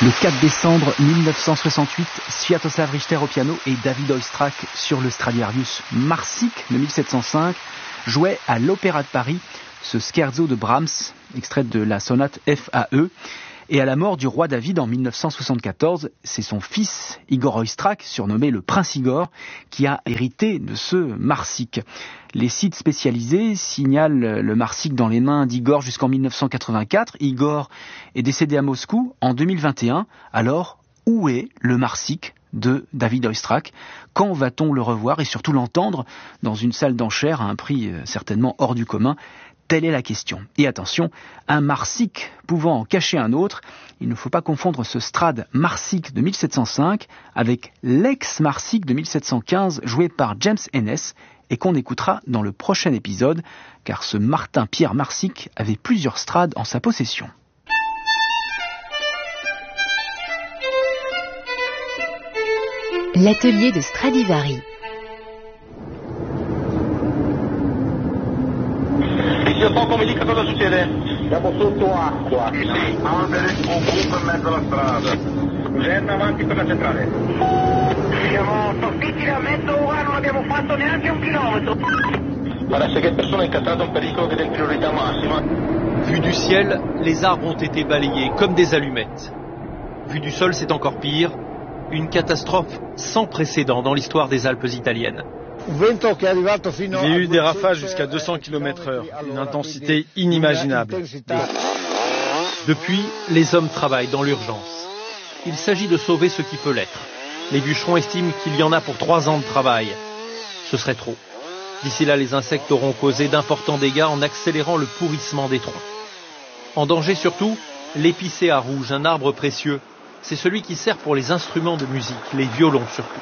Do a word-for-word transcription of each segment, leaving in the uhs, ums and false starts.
Le quatre décembre mille neuf cent soixante-huit, Sviatoslav Richter au piano et David Oistrakh sur le Stradivarius Marsic de mille sept cent cinq jouaient à l'Opéra de Paris ce scherzo de Brahms, extrait de la sonate F A E. Et à la mort du roi David en mille neuf cent soixante-quatorze, c'est son fils Igor Oistrakh, surnommé le Prince Igor, qui a hérité de ce Marsic. Les sites spécialisés signalent le Marsic dans les mains d'Igor jusqu'en mille neuf cent quatre-vingt-quatre. Igor est décédé à Moscou en deux mille vingt et un. Alors, où est le Marsic de David Oistrakh? Quand va-t-on le revoir et surtout l'entendre dans une salle d'enchères à un prix certainement hors du commun? Telle est la question. Et attention, un Marsic pouvant en cacher un autre, il ne faut pas confondre ce Strad Marsic de mille sept cent cinq avec l'ex-Marsic de mille sept cent quinze joué par James Ennis et qu'on écoutera dans le prochain épisode, car ce Martin-Pierre Marsic avait plusieurs Strades en sa possession. L'atelier de Stradivari. Poco mi dica cosa succede? Siamo sotto acqua. Sì, sì. Alberi o buco in mezzo alla strada. Genna avanti per la centrale. Siamo soffritti da mezzo ora, non abbiamo fatto neanche un chilometro. Parece che persona incastrata un pericolo che è in priorità massima. Vu du ciel, les arbres ont été balayés comme des allumettes. Vu du sol, c'est encore pire. Une catastrophe sans précédent dans l'histoire des Alpes italiennes. Il y a eu des rafales jusqu'à deux cents kilomètres heure, une intensité inimaginable. Depuis, les hommes travaillent dans l'urgence. Il s'agit de sauver ce qui peut l'être. Les bûcherons estiment qu'il y en a pour trois ans de travail. Ce serait trop. D'ici là, les insectes auront causé d'importants dégâts en accélérant le pourrissement des troncs. En danger surtout, l'épicéa rouge, un arbre précieux. C'est celui qui sert pour les instruments de musique, les violons surtout.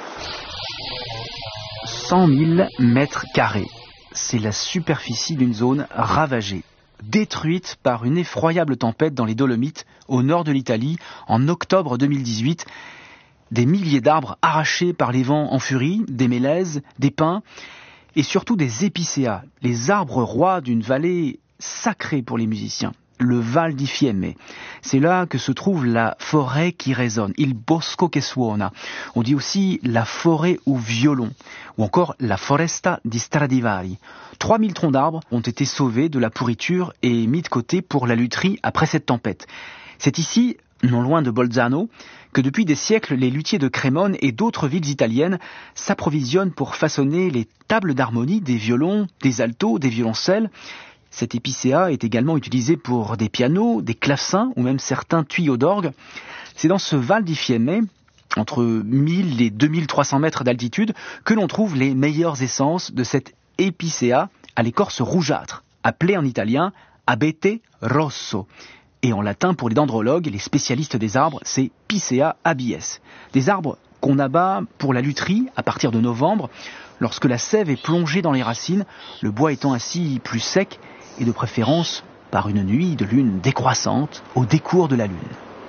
cent mille mètres carrés. C'est la superficie d'une zone ravagée, détruite par une effroyable tempête dans les Dolomites, au nord de l'Italie, en octobre deux mille dix-huit. Des milliers d'arbres arrachés par les vents en furie, des mélèzes, des pins, et surtout des épicéas, les arbres rois d'une vallée sacrée pour les musiciens. Le Val di Fiemme. C'est là que se trouve la forêt qui résonne, il bosco che suona. On dit aussi la forêt au violon, ou encore la foresta di Stradivari. trois mille troncs d'arbres ont été sauvés de la pourriture et mis de côté pour la lutherie après cette tempête. C'est ici, non loin de Bolzano, que depuis des siècles, les luthiers de Crémone et d'autres villes italiennes s'approvisionnent pour façonner les tables d'harmonie des violons, des altos, des violoncelles. Cet épicéa est également utilisé pour des pianos, des clavecins ou même certains tuyaux d'orgue. C'est dans ce Val di Fiemme, entre mille et deux mille trois cents mètres d'altitude, que l'on trouve les meilleures essences de cet épicéa à l'écorce rougeâtre, appelé en italien abete rosso. Et en latin, pour les dendrologues, les spécialistes des arbres, c'est Picea abies. Des arbres qu'on abat pour la lutherie à partir de novembre, lorsque la sève est plongée dans les racines, le bois étant ainsi plus sec, et de préférence par une nuit de lune décroissante au décours de la lune.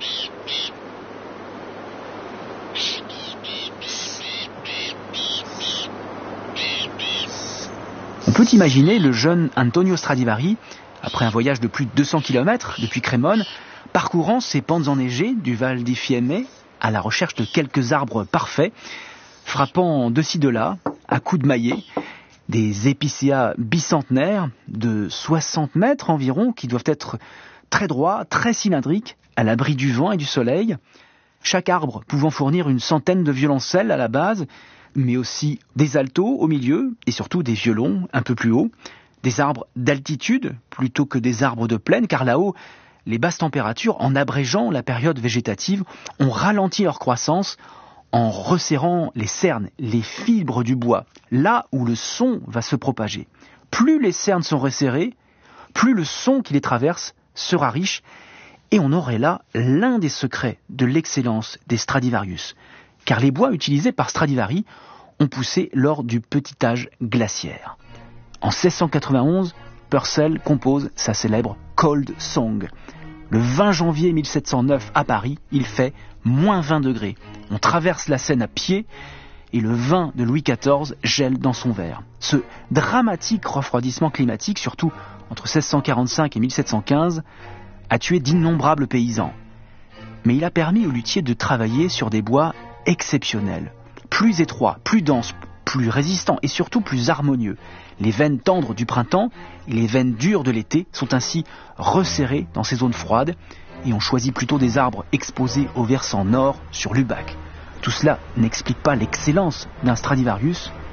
On peut imaginer le jeune Antonio Stradivari, après un voyage de plus de deux cents kilomètres depuis Crémone, parcourant ces pentes enneigées du Val di Fiemme à la recherche de quelques arbres parfaits, frappant de ci de là, à coups de maillet, des épicéas bicentenaires de soixante mètres environ, qui doivent être très droits, très cylindriques, à l'abri du vent et du soleil. Chaque arbre pouvant fournir une centaine de violoncelles à la base, mais aussi des altos au milieu, et surtout des violons un peu plus haut. Des arbres d'altitude plutôt que des arbres de plaine, car là-haut, les basses températures, en abrégeant la période végétative, ont ralenti leur croissance, en resserrant les cernes, les fibres du bois, là où le son va se propager. Plus les cernes sont resserrées, plus le son qui les traverse sera riche, et on aurait là l'un des secrets de l'excellence des Stradivarius, car les bois utilisés par Stradivari ont poussé lors du petit âge glaciaire. En seize cent quatre-vingt-onze, Purcell compose sa célèbre Cold Song. Le vingt janvier mille sept cent neuf à Paris, il fait moins vingt degrés. On traverse la Seine à pied et le vin de Louis quatorze gèle dans son verre. Ce dramatique refroidissement climatique, surtout entre seize cent quarante-cinq et mille sept cent quinze, a tué d'innombrables paysans. mais il a permis aux luthiers de travailler sur des bois exceptionnels, plus étroits, plus denses, plus résistants et surtout plus harmonieux. Les veines tendres du printemps et les veines dures de l'été sont ainsi resserrées dans ces zones froides et on choisit plutôt des arbres exposés au versant nord sur l'Ubac. Tout cela n'explique pas l'excellence d'un Stradivarius,